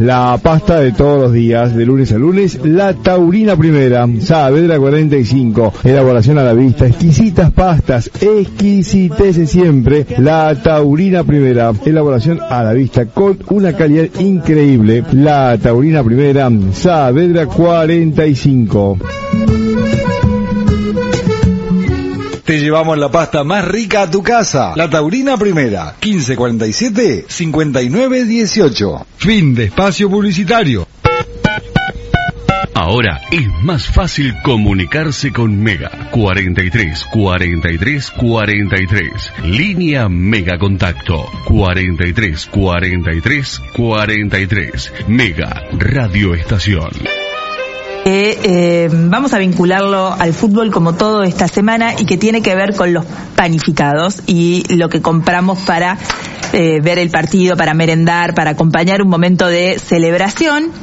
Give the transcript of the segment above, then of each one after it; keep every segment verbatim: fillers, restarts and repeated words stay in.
la pasta de todos los días, de lunes a lunes, la Taurina Primera, Saavedra cuarenta y cinco, elaboración a la vista, exquisitas pastas, exquisitece siempre, la Taurina Primera, elaboración a la vista con una calidad increíble, la Taurina Primera, Saavedra cuarenta y cinco. Te llevamos la pasta más rica a tu casa. La Taurina Primera, quince cuarenta y siete, cincuenta y nueve dieciocho. Fin de espacio publicitario. Ahora es más fácil comunicarse con Mega. cuarenta y tres, cuarenta y tres, cuarenta y tres. Línea Mega Contacto. cuarenta y tres, cuarenta y tres, cuarenta y tres. Mega Radio Estación. Eh, eh, vamos a vincularlo al fútbol como todo esta semana y que tiene que ver con los panificados y lo que compramos para eh, ver el partido, para merendar, para acompañar un momento de celebración.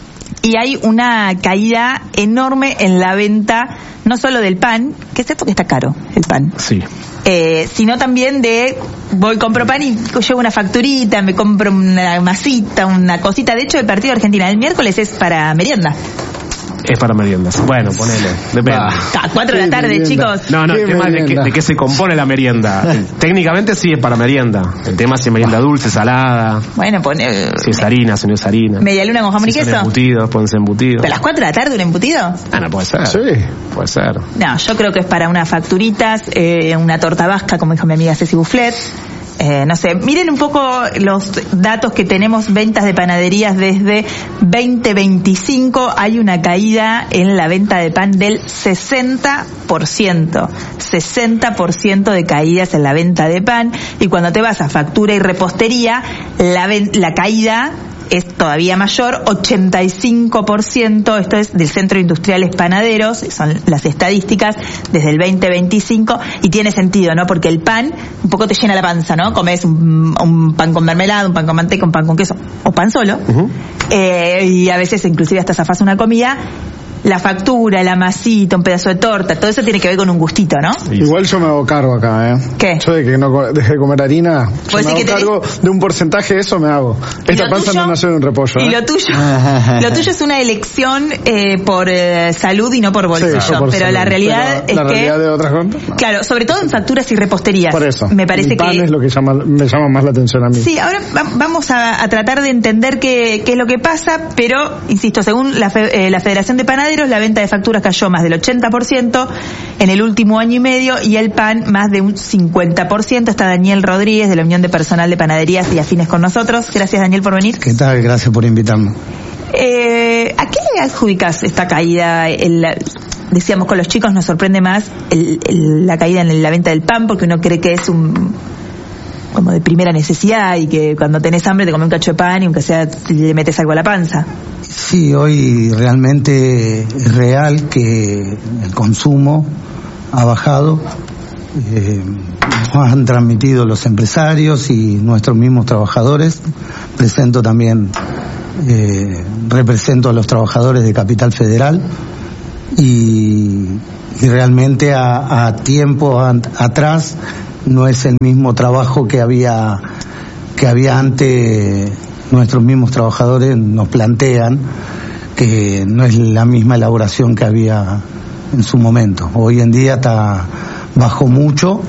Y hay una caída enorme en la venta, no solo del pan, que es cierto que está caro el pan. Sí. Eh, sino también de, voy, compro pan y llevo una facturita, me compro una masita, una cosita. De hecho, el partido de Argentina el miércoles es para merienda. Es para meriendas. Bueno, ponele. Depende. A cuatro de la tarde, merienda? chicos. No, no, el tema es de, que, de qué se compone la merienda. Técnicamente sí es para merienda. El tema es si es merienda dulce, salada. Bueno, pone... Si es harina, si no es harina. ¿Media luna con jamón si y queso? Son embutidos, pueden ser embutidos. ¿Pero a las cuatro de la tarde un embutido? Ah, no puede ser. Sí. Puede ser. No, yo creo que es para unas facturitas, eh, una torta vasca, como dijo mi amiga Ceci Bufflet. Eh, no sé, miren un poco los datos que tenemos, ventas de panaderías desde veinte veinticinco, hay una caída en la venta de pan del sesenta por ciento, sesenta por ciento de caídas en la venta de pan, y cuando te vas a factura y repostería, la, ven- la caída es todavía mayor, ochenta y cinco por ciento, esto es del Centro Industriales Panaderos, son las estadísticas desde el veinte veinticinco, y tiene sentido, ¿no? Porque el pan un poco te llena la panza, ¿no? Comes un, un pan con mermelada, un pan con manteca, un pan con queso, o pan solo, uh-huh. eh, y a veces inclusive hasta zafás una comida. La factura, la masita, un pedazo de torta, todo eso tiene que ver con un gustito, ¿no? Igual yo me hago cargo acá, ¿eh? ¿Qué? Yo de que no co- dejé de comer harina, yo me hago cargo tenés... de un porcentaje, eso me hago. Esta panza tuyo? No nació de un repollo, ¿eh? Y lo tuyo, lo tuyo es una elección eh, por eh, salud y no por bolsillo, sí, por pero salud. La realidad pero es la que... realidad de otras cosas, no. Claro, sobre todo en facturas y reposterías. Por eso. Me parece el pan que... es lo que llama, me llama más la atención a mí. Sí, ahora va, vamos a, a tratar de entender qué, qué es lo que pasa, pero, insisto, según la, fe, eh, la Federación de Panaderos, la venta de facturas cayó más del ochenta por ciento en el último año y medio, y el pan más de un cincuenta por ciento. Está Daniel Rodríguez de la Unión de Personal de Panaderías y Afines con nosotros. Gracias, Daniel, por venir. ¿Qué tal? Gracias por invitarme. Eh, ¿A qué le adjudicas esta caída? El, decíamos, con los chicos nos sorprende más el, el, la caída en la venta del pan, porque uno cree que es un como de primera necesidad y que cuando tenés hambre te comes un cacho de pan y aunque sea le metes algo a la panza. Sí, hoy realmente es real que el consumo ha bajado. Eh, nos han transmitido los empresarios y nuestros mismos trabajadores. Presento también, eh, represento a los trabajadores de Capital Federal y, y realmente a, a tiempo a, atrás no es el mismo trabajo que había que había antes. Nuestros mismos trabajadores nos plantean que no es la misma elaboración que había en su momento. Hoy en día está bajó mucho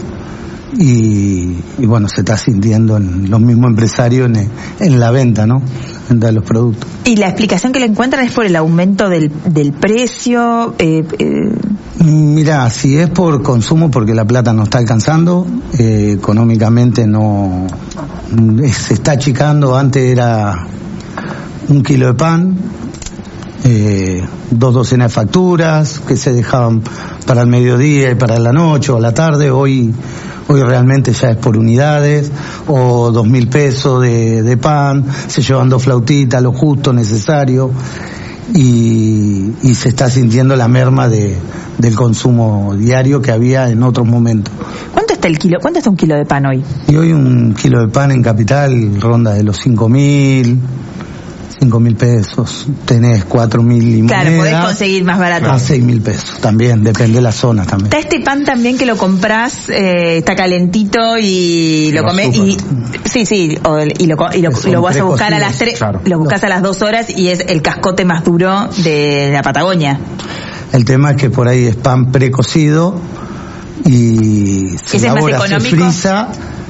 y, y bueno, se está sintiendo en los mismos empresarios en, en la venta, ¿no? La venta de los productos. ¿Y la explicación que le encuentran es por el aumento del, del precio? Eh, eh... Mirá, si es por consumo, porque la plata no está alcanzando, eh, económicamente no se está achicando. Antes era un kilo de pan, eh, dos docenas de facturas que se dejaban para el mediodía y para la noche o la tarde. Hoy hoy realmente ya es por unidades, o dos mil pesos de, de pan, se llevan dos flautitas, lo justo, necesario, y, y se está sintiendo la merma de, del consumo diario que había en otros momentos. ¿Cuánto está el kilo? ¿Cuánto está un kilo de pan hoy? Y hoy un kilo de pan en Capital ronda de los cinco mil, cinco mil pesos. Tenés cuatro mil y Claro, moneda, podés conseguir más barato. a seis mil pesos también, depende de la zona también. Está este pan también que lo comprás, eh, está calentito y lo comés y sí, sí, o el- y lo co- y lo, Que son lo vas a buscar a las tres, precocidos, claro. lo buscas a las dos horas y es el cascote más duro de la Patagonia. El tema es que por ahí es pan precocido y se ¿Ese es más elabora, se económico? frisa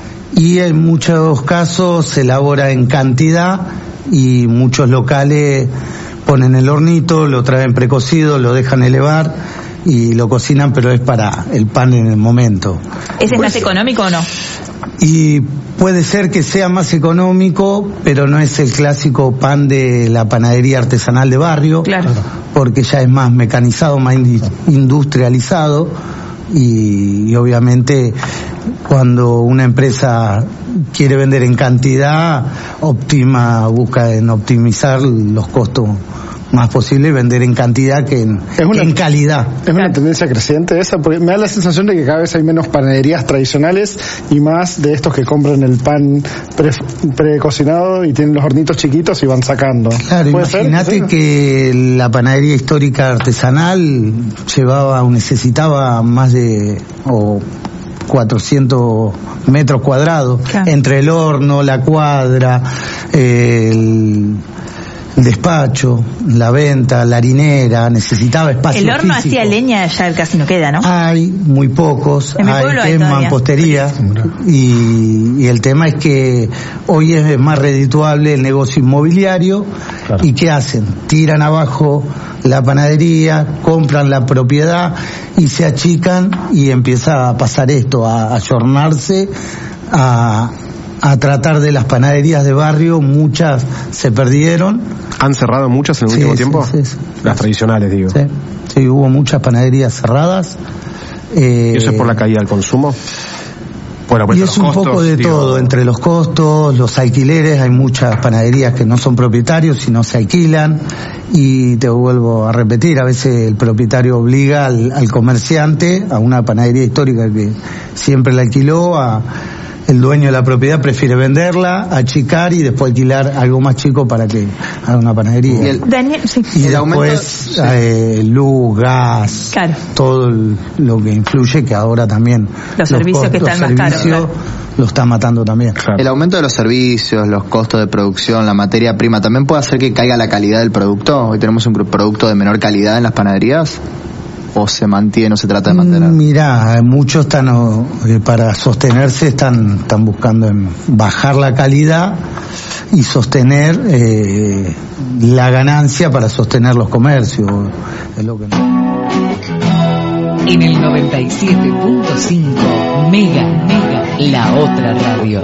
y en muchos casos se elabora en cantidad y muchos locales ponen el hornito, lo traen precocido, lo dejan elevar y lo cocinan, pero es para el pan en el momento. ¿Ese es más económico o no? Y puede ser que sea más económico, pero no es el clásico pan de la panadería artesanal de barrio, Claro. porque ya es más mecanizado, más indi- industrializado y, y obviamente cuando una empresa quiere vender en cantidad, optima, busca en optimizar los costos más posible y vender en cantidad que en, Es una- que en calidad. Es una tendencia creciente esa, porque me da la sensación de que cada vez hay menos panaderías tradicionales y más de estos que compran el pan pre- precocinado y tienen los hornitos chiquitos y van sacando. Claro, ¿Puede ser? imagínate ¿Sí? que la panadería histórica artesanal llevaba o necesitaba más de o cuatrocientos metros cuadrados Claro. entre el horno, la cuadra, eh, el, el despacho, la venta, la harinera, necesitaba espacio El horno físico. hacía leña ya casi no queda, ¿no? Hay muy pocos, En mi hay pueblo hay que es todavía. mampostería y, y el tema es que hoy es más redituable el negocio inmobiliario. Claro. ¿Y qué hacen? Tiran abajo la panadería, compran la propiedad y se achican y empieza a pasar esto, a ayornarse, a, a tratar de las panaderías de barrio, muchas se perdieron. ¿Han cerrado muchas en el Sí, último sí, tiempo? sí, sí. Las tradicionales, digo. Sí, sí, hubo muchas panaderías cerradas. Eh, ¿Y eso es por la caída del consumo? Bueno, pues y los es un costos, poco de digo, todo, entre los costos, los alquileres, hay muchas panaderías que no son propietarios, sino se alquilan, y te vuelvo a repetir, a veces el propietario obliga al, al comerciante, a una panadería histórica que siempre la alquiló, a el dueño de la propiedad prefiere venderla, achicar y después alquilar algo más chico para que haga una panadería. Y el- Daniel, sí. Y el aumento- después sí. eh, luz, gas, Claro. todo el- lo que influye, que ahora también Los servicios que costos- están los más caros, servicios lo está matando también. El aumento de los servicios, los costos de producción, la materia prima, ¿también puede hacer que caiga la calidad del producto? Hoy tenemos un pro- producto de menor calidad en las panaderías. ¿O se mantiene o se trata de mantener? Mirá, muchos están, oh, eh, para sostenerse, están, están buscando en bajar la calidad y sostener eh, la ganancia para sostener los comercios. Es lo que En el noventa y siete punto cinco Mega, Mega, la otra radio.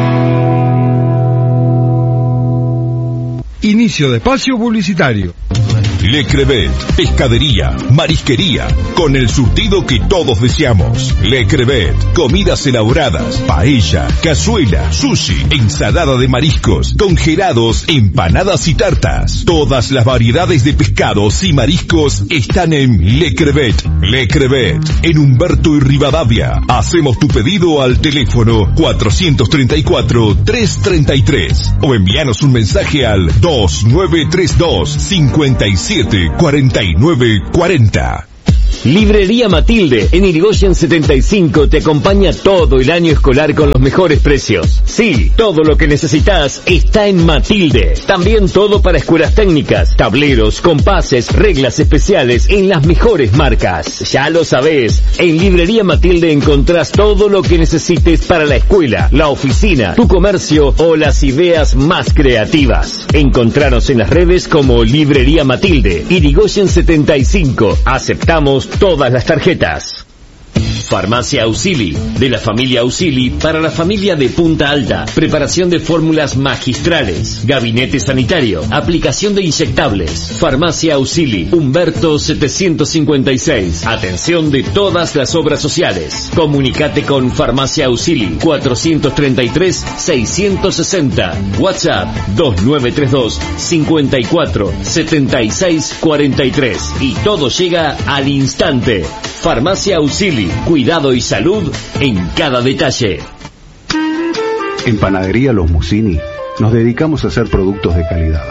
Inicio de espacio publicitario. Le Crevet, pescadería, marisquería, con el surtido que todos deseamos. Le Crevet, comidas elaboradas, paella, cazuela, sushi, ensalada de mariscos, congelados, empanadas y tartas. Todas las variedades de pescados y mariscos están en Le Crevet. Le Crevet, en Humberto y Rivadavia. Hacemos tu pedido al teléfono cuatrocientos treinta y cuatro, trescientos treinta y tres o envíanos un mensaje al dos nueve tres dos, cinco siete, cuarenta y nueve, cuarenta. Librería Matilde, en Irigoyen setenta y cinco, te acompaña todo el año escolar con los mejores precios. Sí, todo lo que necesitas está en Matilde. También todo para escuelas técnicas, tableros, compases, reglas especiales en las mejores marcas. Ya lo sabés, en Librería Matilde encontrás todo lo que necesites para la escuela, la oficina, tu comercio o las ideas más creativas. Encontranos en las redes como Librería Matilde, Irigoyen setenta y cinco. Aceptamos todas las tarjetas. Farmacia Ausili, de la familia Ausili para la familia de Punta Alta. Preparación de fórmulas magistrales, gabinete sanitario, aplicación de inyectables. Farmacia Ausili, Humberto setecientos cincuenta y seis. Atención de todas las obras sociales. Comunicate con Farmacia Ausili cuatrocientos treinta y tres, seiscientos sesenta. WhatsApp dos nueve tres dos, cinco cuatro, siete seis cuatro tres. Y todo llega al instante. Farmacia Ausili, cuidado y salud en cada detalle. En Panadería Los Musini nos dedicamos a hacer productos de calidad.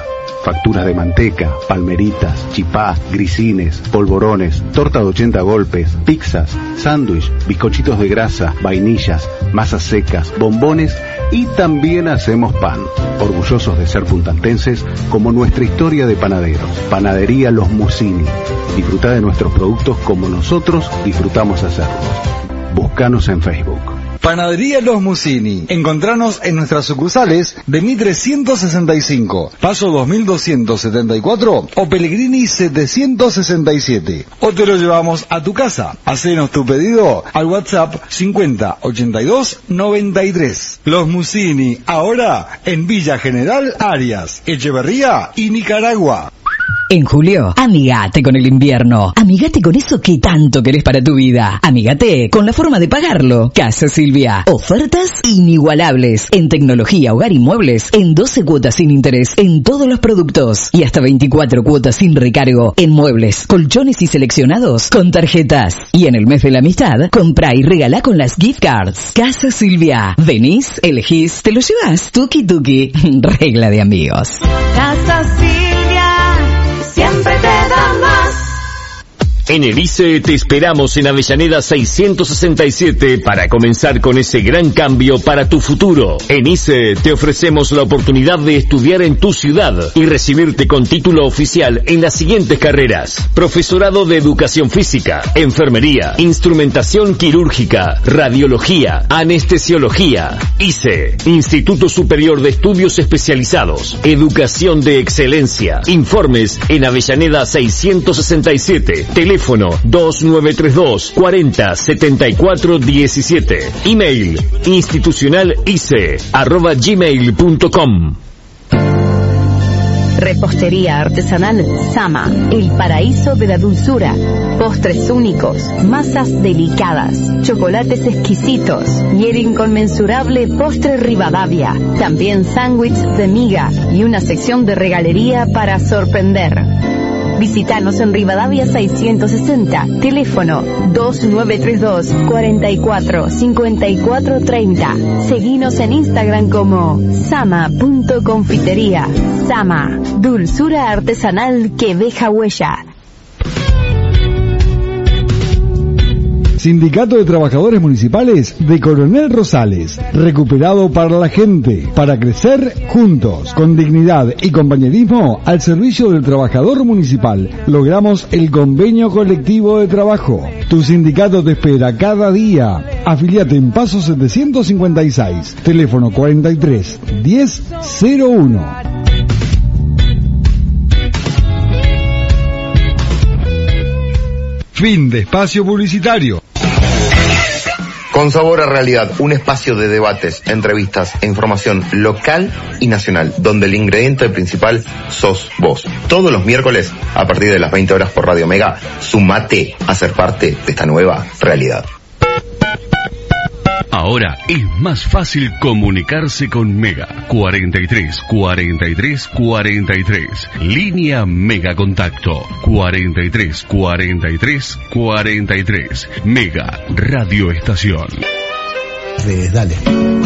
Facturas de manteca, palmeritas, chipá, grisines, polvorones, torta de ochenta golpes, pizzas, sándwich, bizcochitos de grasa, vainillas, masas secas, bombones y también hacemos pan. Orgullosos de ser puntaltenses como nuestra historia de panaderos. Panadería Los Musini. Disfruta de nuestros productos como nosotros disfrutamos hacerlos. Búscanos en Facebook. Panadería Los Musini. Encontranos en nuestras sucursales de Mitre ciento sesenta y cinco, Paso dos mil doscientos setenta y cuatro o Pellegrini setecientos sesenta y siete. O te lo llevamos a tu casa. Hacenos tu pedido al WhatsApp cincuenta ochenta y dos noventa y tres. Los Musini, ahora en Villa General Arias, Echeverría y Nicaragua. En julio, amigate con el invierno. Amigate con eso que tanto querés para tu vida. Amigate con la forma de pagarlo. Casa Silvia. Ofertas inigualables en tecnología, hogar y muebles en doce cuotas sin interés en todos los productos y hasta veinticuatro cuotas sin recargo en muebles, colchones y seleccionados con tarjetas. Y en el mes de la amistad, comprá y regalá con las gift cards. Casa Silvia. Venís, elegís, te lo llevas. Tuki tuki. Regla de amigos. Casa Silvia. Siempre te da más. En el I C E te esperamos en Avellaneda seiscientos sesenta y siete para comenzar con ese gran cambio para tu futuro. En I C E te ofrecemos la oportunidad de estudiar en tu ciudad y recibirte con título oficial en las siguientes carreras: profesorado de educación física, enfermería, instrumentación quirúrgica, radiología, anestesiología. I C E, Instituto Superior de Estudios Especializados, Educación de Excelencia. Informes en Avellaneda seiscientos sesenta y siete, teléfono dos nueve tres dos, cuarenta, setenta y cuatro diecisiete. Email institucionalice arroba gmail punto com. Repostería artesanal Sama, el paraíso de la dulzura. Postres únicos, masas delicadas, chocolates exquisitos y el inconmensurable postre Rivadavia. También sándwiches de miga y una sección de regalería para sorprender. Visítanos en Rivadavia seiscientos sesenta, teléfono dos nueve tres dos, cuarenta y cuatro, cincuenta y cuatro treinta. Seguinos en Instagram como sama punto confitería. Sama, dulzura artesanal que deja huella. Sindicato de Trabajadores Municipales de Coronel Rosales, recuperado para la gente, para crecer juntos, con dignidad y compañerismo al servicio del trabajador municipal. Logramos el convenio colectivo de trabajo. Tu sindicato te espera cada día. Afiliate en Paso setecientos cincuenta y seis, teléfono cuarenta y tres, diez, cero uno. Fin de espacio publicitario. Con Sabor a Realidad, un espacio de debates, entrevistas e información local y nacional, donde el ingrediente principal sos vos. Todos los miércoles, a partir de las veinte horas por Radio Mega, sumate a ser parte de esta nueva realidad. Ahora es más fácil comunicarse con Mega. cuarenta y tres, cuarenta y tres, cuarenta y tres. Línea Mega Contacto. cuarenta y tres, cuarenta y tres, cuarenta y tres. Mega Radio Estación. Eh, dale.